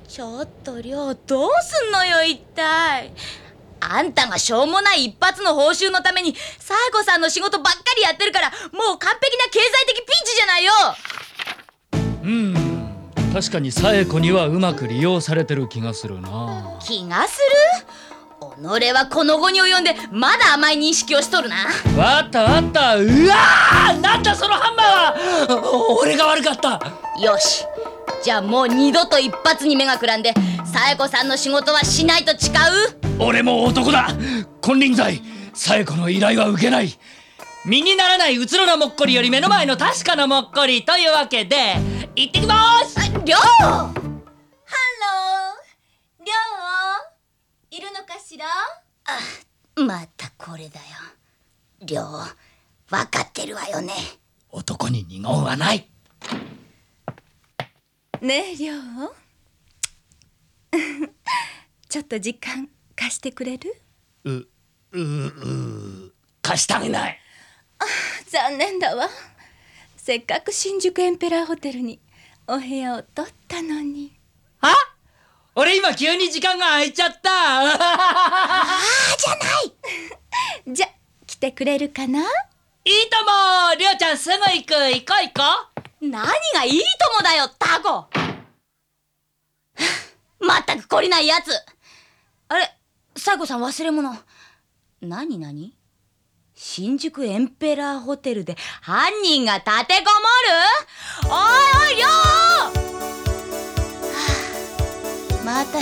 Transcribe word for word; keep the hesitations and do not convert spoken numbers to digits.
ちょっとりょう、どうすんのよ一体。あんたがしょうもない一発の報酬のために冴子さんの仕事ばっかりやってるから、もう完璧な経済的ピンチじゃないよ。 うーん、確かに冴子にはうまく利用されてる気がするな。 気がする？己はこの後に及んでまだ甘い認識をしとるな。 わったわった。うわー、なんだそのハンマーは。俺が悪かった。 よし、じゃあもう二度と一発に目がくらんで冴子さんの仕事はしないと誓う？ 俺も男だ。金輪際冴子の依頼は受けない。身にならないうつろなもっこりより目の前の確かなもっこりというわけで行ってきまーす。 りょう、 ハロー、りょう、いるのかしら？ あ、またこれだよ。りょう、わかってるわよね。 男に二言はない。 ねえりょうちょっと時間貸してくれる？ う、う、う、貸してあげない。 残念だわ。せっかく新宿エンペラーホテルにお部屋を取ったのに。 あ？俺今急に時間が空いちゃった。 ああじゃないじゃ、来てくれるかな？ いいとも。りょうちゃんすぐ行く。行こう行こ何がいいともだよタコ。まったく懲りないやつ。あれ、冴子さん忘れ物。何何？新宿エンペラーホテルで犯人が立てこもる？おいおいりょう、はあ、また